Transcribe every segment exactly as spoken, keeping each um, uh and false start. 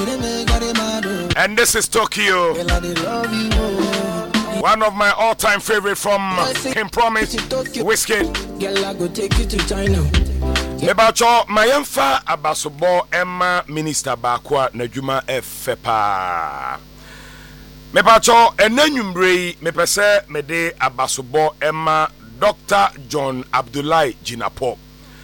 And this is Tokyo. One of my all-time favorite from King Promise, Whiskey. Mebacho Mayemfa Abasobo Emma Minister Bakwa Najuma Efepa. Mebacho Enanyumbre Mepese Mede Abasobo Emma Doctor John Abdullahi Jinapo.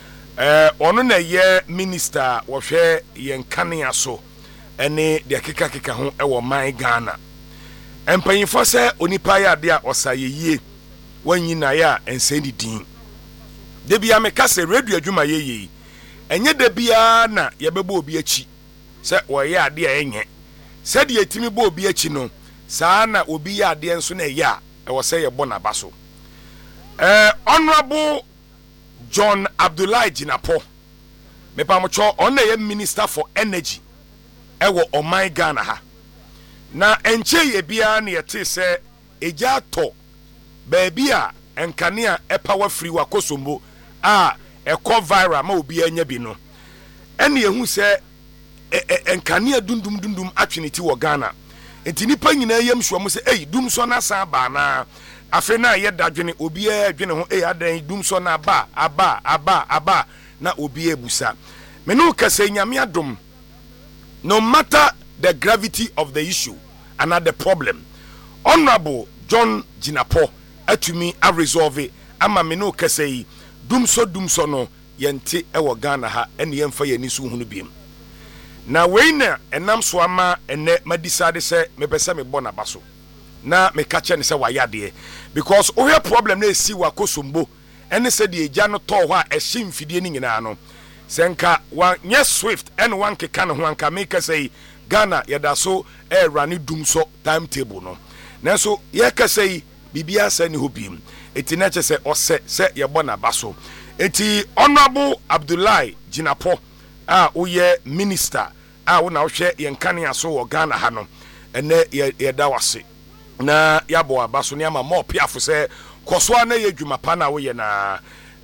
Eh ono na ye minister wo hwe yenkane aso ene de keka keka ho e wo man Ghana. Empanyifo se onipa ya de a osayeye wanyina ya enseni din. De bia meka se radio adwuma yeye. Enye de bia na ye bebo obi achi. Se wo ye ade a enye. Se de etimi bo obi achi no, saa na obi ya ade enso na ya e wo se ye bo na baso. Eh honorable John Abdullahi Jinapo. Mepamocho on ye Minister for Energy. Ewo Oman Ghana ha. Na enche ye bia na yete se eja to baabi a enkanea epower free wa kosombo a ekọ viral ma obi anya bi no. Ene ye hu se enkanea dundum dundum atweneti wo Ghana. Enti nipa nyina yam so mo se ei dum so na san ba na afe na ye dadwene obi a dwene ho ei adan dum so na ba aba aba aba na obi ebusa. Me no kase nyame adom. No matter the gravity of the issue and the problem, Honorable John Jinapo atumi a resolve it ama me no kase dum so dum so no yente ewo Ghana ha ene yemfa yani so hunu biem. Na we na enam so ama ene madisade se mepese me bona baso na me ka che ne se wayade because o he problem na esi wa kosombo ene se de eja no to ho a ehye mfidie ni nyina no senka wan nye swift and one keka no ho anka make say Ghana yeda so e rani dum so timetable no nanso ye ka say bibia sa ni hobim eti na che se ose se ye bona baso eti Honorable Abdullahi Jinapo a oye minister a wo na wo hwe ye nkane aso wo Ghana ha no ene ye da wase na yabo abaso ne ama mo piafo se koso na ye dwuma pa na wo ye na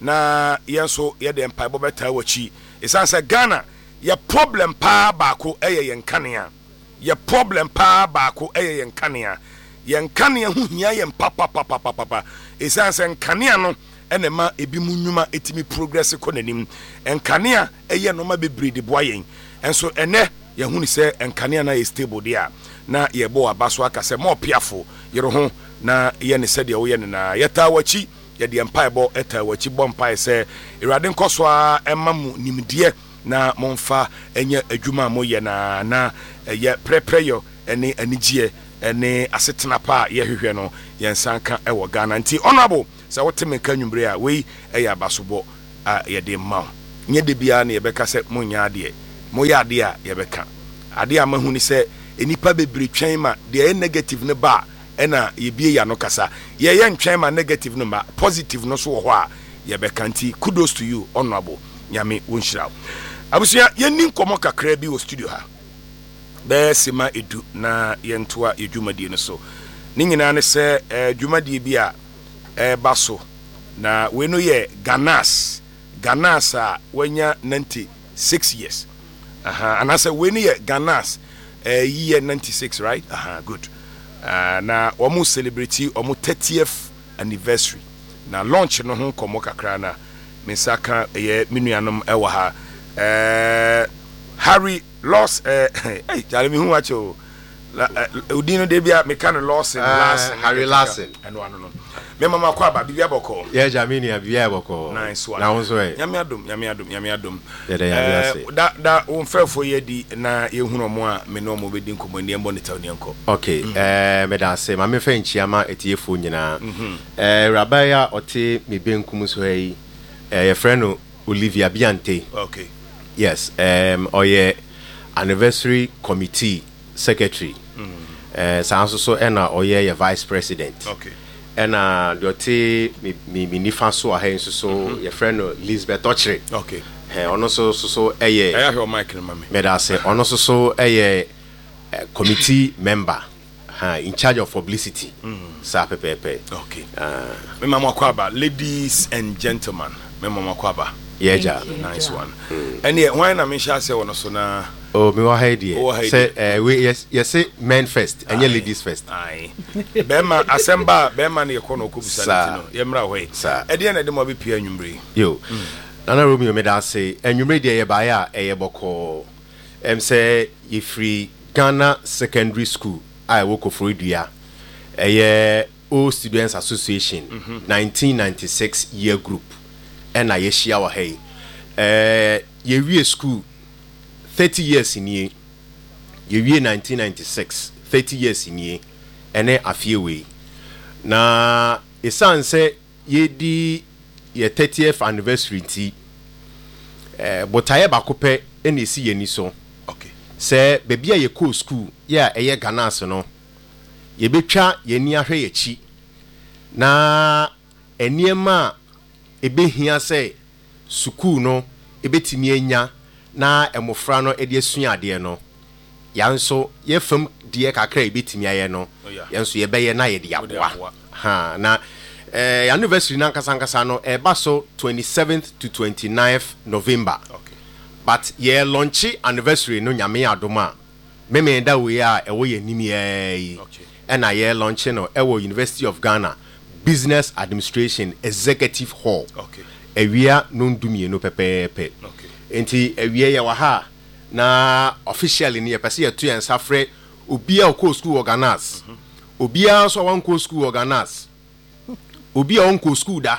na yenso ye de mpa bobeta wachi esanse Ghana ye problem pa baako eye ye nkanea ye problem pa baako eye ye nkanea ye nkanea hu hia ye mpa pa pa pa pa pa esanse nkanea no ene ma ebi munnwuma etimi progress ko nanim nkanea eye no ma bebre de boa yen enso ene ye hu ni se nkanea na ye stable dia na ye bo abaso aka se mo piafo yero ho na ye ne se de wo ye na yeta wachi ye de empire bo eta wachi bo empire se irade nkoso a emamu nimdie na monfa enye adwuma mo ye na na ye prepreyo ene anigie ene asetena pa ye hwehwe no ye nsanka e wo Ghana nti honorable se woteme ka nwumbre a we e ya basobo a ye de ma nye de bia na ye beka se monya ade mo ya ade a ye beka ade a mahuni se enipa bebre twen ma de negative ne ba ena yebie ya no kasa ye ye ntwen ma negative no ma positive no so wo ho a ye beka nti kudos to you honorable nyame wonhyira abusia ye nin komo kakra bi wo studio ha be sima edu na ye ntoa edwumadie no so ni nyina ne se edwumadie bi a e baso na we no ye Ganas Ganas a wanya ninety-six years aha anase we no ye Ganas eh year ninety-six right aha good uh, na omu celebrity omu thirtieth anniversary na launch no ho komo kakra na mesaka ye minuanom ewa ha eh Harry loss eh hey jale mi hu wacho udino de bia me kan loss in last Harry Larson and one no me mama kwa ba bibia boko yeah jamini ya bibia boko nice one na wonso e nyame adom nyame adom nyame adom eh da da unfrefo ye di na ye hunu mo a me no mo be di nkomo ndi embo ne taw ne nko okay eh me da se ma me fa nchiama etiefo nyina eh rabaya ote me benkum so yi eh ye friend Olivia Biante okay yes um oye anniversary committee secretary mm. uh sanso so ena oye ye vice president okay ena dote mi mi nifa so ahen so so mm -hmm. ye friend Elizabeth Ochre okay eh ono so so so eye I have your mic mama me da say ono so so eye uh, committee member ha in charge of publicity mm. sa pepepe okay uh me mama kwaba ladies and gentlemen me mama kwaba yeah ja nice one mm. and yeah why na me sha say ono so na Oh, me wa haidi. Say, eh, we yes, yes, say men first, and your ladies first. Aye. Bema asemba, bema ni ekono kubisa latino. Yemra way. Sir. Edi na demo bi pia nyumbre. Yo. Nana Romeo me da say, and nyumbre de ye baya e boko. Em say ye free Ghana Secondary School. I work for Idua. A O Students Association, mm-hmm. nineteen ninety-six year group. And I share our hey. Eh, ye we school. thirty years in ye, ye nineteen ninety-six, thirty years in ye, and then a few way. Na, a son say, ye di ye thirtieth anniversary tea. Eh, but I have a coupe any see any so. Okay. Say, baby, ye cool school, yeah, a ye ganas no. Ye betcha ye near he chi. Na, a near ma, e be here say, suku no, e beti me nya. Na emofra no ede asua ade no yanso ye fam de kakra ebetimi aye no yanso ye beye na ye de aboa ha na eh anniversary na nkasa nkasa no e ba so twenty-seventh to twenty-ninth November. Okay. But ye launch anniversary no nyame adoma me me da we a e wo ye nimi eh okay. And I ye launch no e wo University of Ghana Business Administration Executive Hall. Okay. Ewia no ndumie no pepepe. Okay. Enti ewie ye wa ha na officially ni epese ye to yen safre obia o school organize obia so wan ko school organize obia on ko school da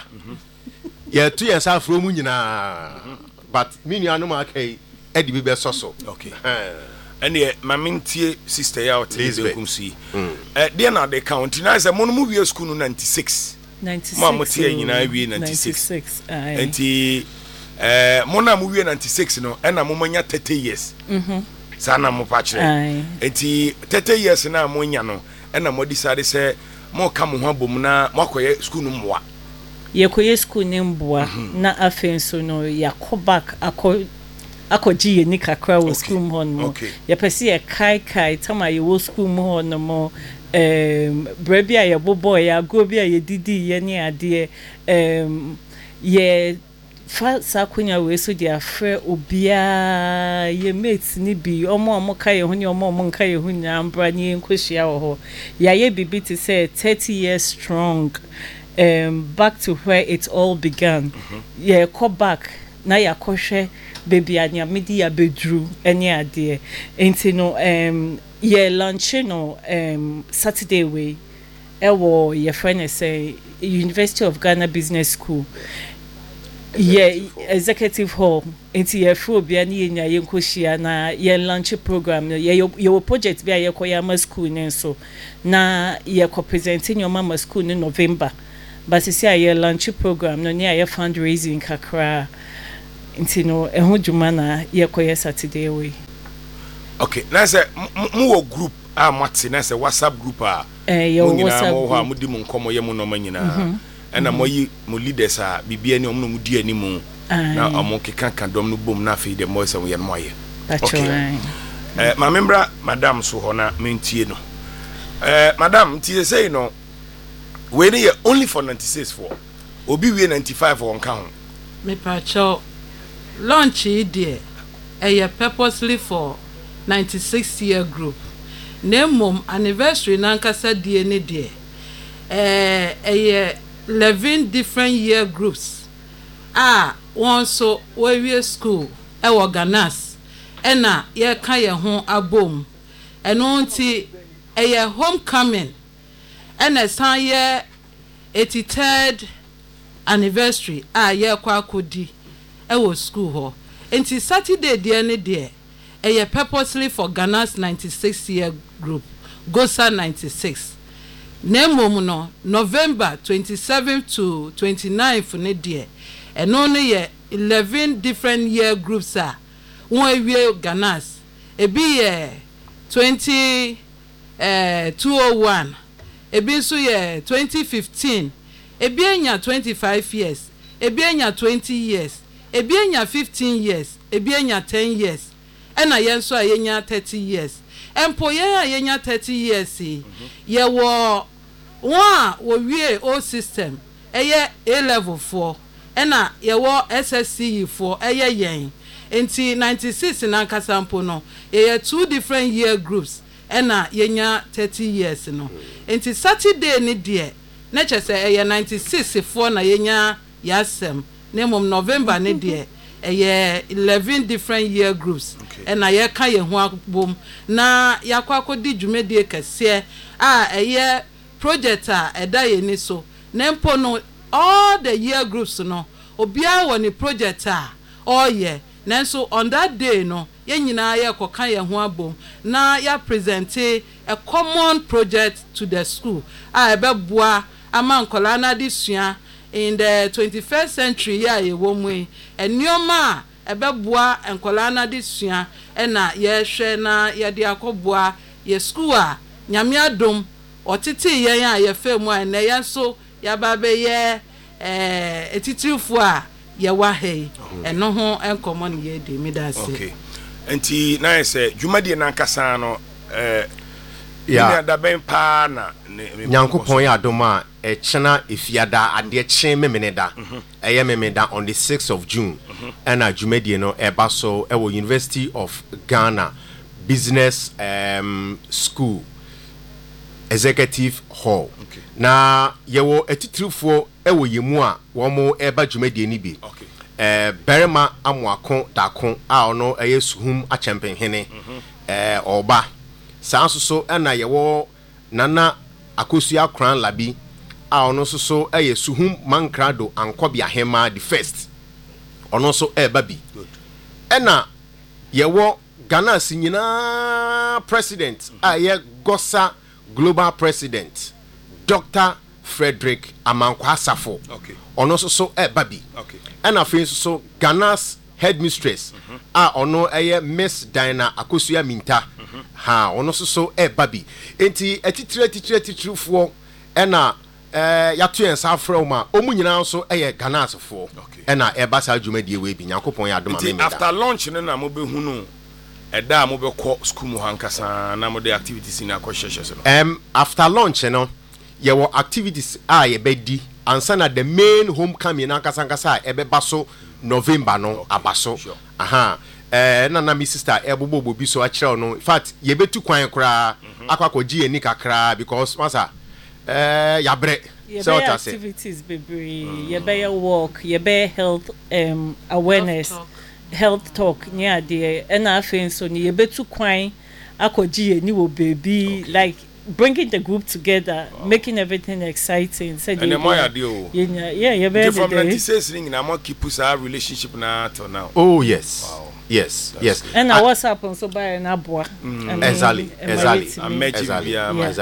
ye to yen safre mu nyina but me nua no ma kai e di be soso. Okay. And ye mamintie sister ya o telekum si eh de na de count na say mo no mu wie school no ninety-six ninety-six mo mo tie nyina wie ninety-six enti eh mona mu wie ninety-six no e na mo manya thirty years mhm sana mo pa kire enti thirty years na mo nya no e na mo decide say mo ka mo ho abom na mo akoye school no mwa ye koye school ne mboa na afenso no yakobak akọ akọji ye ni kakra wo school mo no ye pese ye kai kai tama ye wo school mo no mo em brebi a ye bobo ya go bi a ye didi ye ni ade em ye fa sakunya we so dia frɛ obia ye mates ni bi omo omo ka ye ho ni omo omo nka ye ho nya ambra ni enkohia wo ho ya ye bibi to say thirty years strong um back to where it all began. Mm-hmm. Ye go back na ya kohwe baby anya medi ya bedru ene ade enti no um ye lunch no um Saturday we e wo ye friend say University of Ghana Business School. Yeah, executive hall. Enti ye fro bia ni nya ye nkohia na ye launch program ye ye project bia ye koyama school nen so na ye ko presenting your mama school in November. But see ye launch program no ni ye fundraising kakra. Enti no e ho dwuma na ye koye Saturday we. Okay, na say mu wo group a mate na say WhatsApp group a eh ye WhatsApp group mo mu di mu nkomo ye mu no manyina. And I'm moyi mo leaders a bibia ni omno mu di animu na omo keka kan dom no bom na fe de mo se mo ye no moye. Okay. Eh ma membra madam so ho na mentie no. Eh madam tie say no we dey only for ninety-six for obi we ninety-five for nka ho. Me pa cho launch e dey e purposely for ninety-six year group. Nemom anniversary na nkasa die ne dey. Eh e eleven different year groups ah one so we school e organize e na ye ka ye ho abom eno nti e ye homecoming e na san ye eighty-third anniversary ah ye kwa akodi e wo school ho nti Saturday de ne de e ye purposely for Ghana's ninety-six year group Gosa ninety-six. Nemom no November twenty-seventh to twenty-ninth ne de and only ye eleven different year groups are one year Ghana's e be ye twenty uh two oh one e be so ye twenty fifteen e be enya twenty-five years e be enya twenty years e be enya fifteen years e be enya ten years and na yen so ayenya thirty years empo ye ayenya thirty years e ye wo one wo wie o system eye A level four ena ye wo S S C E four eye yen enti ninety-six na kasampo no ye two different year groups ena yenya thirty years no enti Saturday ni de na chese ye ninety-six for na yenya yasem na mom November ni de ye eleven different year groups ena ye ka ye ho abom na yakwa akodi dwumedie kese a ye project a eda ye ni so na mpo no all the year groups no obia woni project a oh yeah nanso on that day no ye nyina ye koka ye ho abom na ya present a common project to the school a ebeboa ama nkola na disua in the twenty-first century ya ye wo mu enioma ebeboa nkola na disua na ye hwe na ye de akoboa ye school a nyame adom otete ye ya ye fam a na ye so ya ba be ye eh etitifo a ye wa hei eno ho enkomo ne ye de mi da se okay enti na say dwumadi na nkasa no eh ya da ben pa na Nyankopon ya adoma e chena efiada ade chen memeneda eye memeda on the sixth of June and a dwumadi no e ba so e wo University of Ghana Business um School Executive Hall okay. Na yewo etitrifo ewo yemu a wo mo eba dwumadi ni bi okay. eh berema amoako dako a ono eye suhum achempen hene mm -hmm. eh oba sanso so na yewo nana akosu akran labi a ono so so eye suhum mankrado ankobia hema the first ono so eba bi ena yewo Ghana sinyina president mm -hmm. a ye gosa global president Doctor Frederick Amankwa Asafo okay ono so so e babi okay and afin so so Ghana's headmistress mm -hmm. a ono eye Miss Diana Akosua Minta mm -hmm. ha ono so so e babi enti etitire etitire etitirefuo ena eh yato en safra ma omu nyina so eye Ghana asefo ena e basa dwumadie we bi Nyankopon ya adoma me after lunch no na mo be hunu eda mo be ko school mu hankasa na mo de activities na ko hwehwe so no um after lunch no ye wo activities a ye bedi ansa na the main homecoming na hankasa hankasa e be baso November no okay, abaso sure. Aha eh na na mi sister e bobo bi so a kire no in fact ye betu kwan kra mm -hmm. akwakoji eni kakra because masa eh ya bre so activities baby mm. ye be walk ye be health um awareness health talk, health talk nya de and afin so ni ye betu kwan akwaji eni wo baby okay. Like bringing the group together, wow. Making everything exciting. Said and the more you do, yeah, yeah, yeah. Better from ninety-six ring, na mo keep us our relationship na till now. Oh yes, wow. Yes, that's yes. Good. And now what's happened so by na boa. Exactly, exactly, exactly.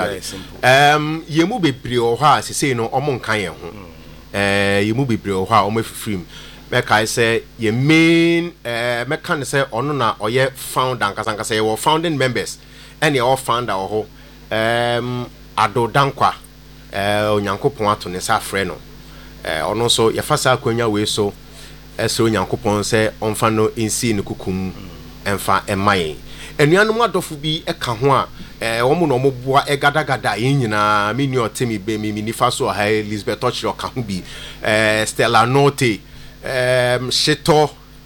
Um, yemu bebre o ha se say no omo nkan ye ho. Eh, yemu bebre o ha omo fifrim. Me kai say ye main eh me kan say ono na oye founder nkasa nkasa ye wo founding members and ye all founder o ho. Um, Ado Dankwa, uh, Onyankopon ato ne sa frɛ no. Eh, ono so ye fa sa akwanya we so, eso Onyankopon se onfa no ensi ne kukum enfa emaye. Enuanom adofo bi eka ho a, eh wo mo no mo boa egadagada yin nyina, me ni otemi be me ni fa so ha Elizabeth Ochiro ka ho bi. Eh Stella Note, um Sheto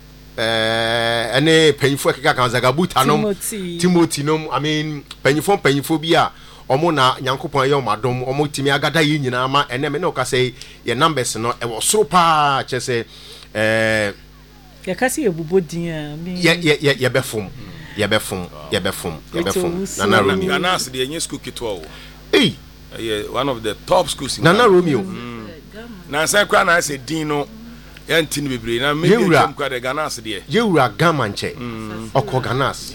eh ene penfo keka kan zagabuta no Timothy no I mean penfo penfo bia omo na Nyankopon ye omadom omo timi agada yi nyina ma ene me no ka say ye numbers no e wo soro pa che say eh ye ka say ebubodin a me ye ye ye befom ye befom ye befom ye befom Nana Romeo Ghana se de enye school kitwa o eh one of the top schools in Nana Romeo na say kwa na say din no yantin bebre na me dem kwa de Ganas de yewura gamanche okọ Ganas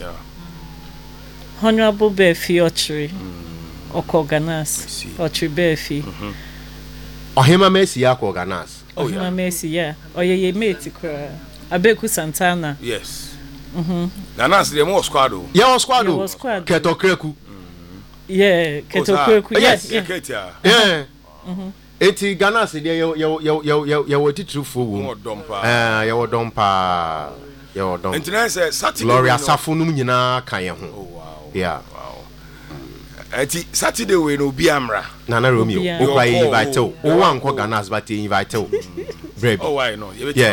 Honorable Befi Ochiri okọ Ganas Ochiri Befi Ohima Messi akọ Ganas Ohima Messi yeah oyeye mate kra Abeku Santana yes mhm Ganas de mo squad o yeah squad o Keto Kreku yeah Keto Kreku yes yeah mhm eti Ghana se de yo yo yo yo yo titrufo wo eh yo dompa yo dom entina se Saturday Gloria Safo num nyina kan ye ho oh wow yeah wow eti Saturday we no bi amra Nana Romeo o kwa invite o wan ko Ghana but invite o brave oh why no you be baba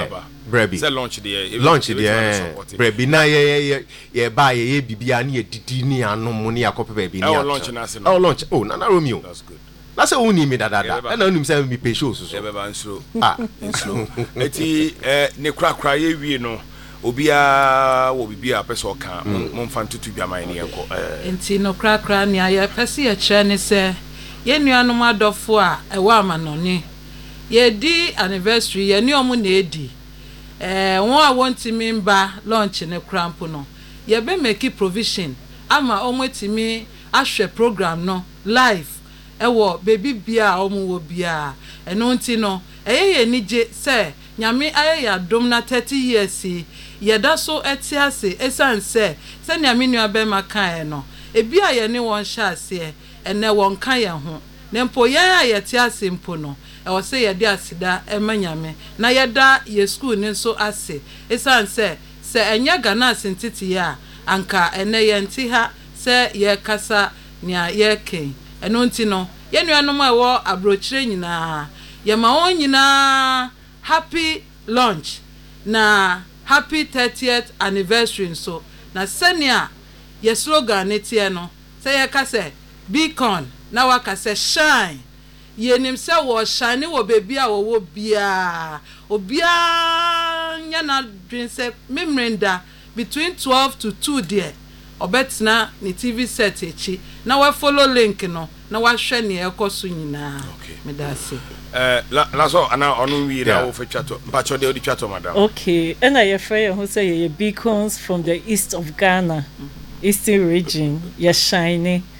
Brebi. Say launch the launch the Brebi na ye ye ye buy ye bibia na ye didi ni anom ni akope baby ni. Oh launch na se no. Oh launch. Oh Nana Romeo. That's good. That's a uni me da da da. And onim say me pay show so. E be ba nsuro. Ah, nsuro. Eti eh ne kra kra ye wie no. Obia wo bibia pese oka mo mfa ntutu dwaman ne enko. Eh enti no kra kra ne aye pese ye kire ne se ye nuanom adofo a e wa amanone. Ye di anniversary ye ni omu na edi. Eh won a wonti mi mba launch ne cramp no. Ye be make provision ama omwetimi ahwe program no live. Ewo baby bia omu wo bia eno nti no eye ye nije se nyame aye ya dom na thirty years ye da so etiase esan se se nyame nua be maka e no ebi a ye ne won sha ase ene won kan ye ho ne mpo ye a ye tiase mpo no e wo se ye de asida e manyame na ye da ye school ne so ase esan se se enya Ghana sentiti ya anka ene ye nti ha se ye kasa nia ye ken eno nti no ye nuanom a wo abrochire nyina ye ma won nyina happy launch na happy thirtieth anniversary so na senia ye slogan netie no say ye ka say beacon na wa ka say shine ye nim say wo shine wo baby a wo bia obia nya na dream say memrenda between twelve to two there obetna ni T V set echi na wa follow link no na wa hwe ne ekoso nyina me da se eh la so ana onu wi na wo fetwato mpacho de odi twato madam. Okay, and I afraid who say ye beacons from the east of Ghana, mm-hmm. eastern region, ye shiny.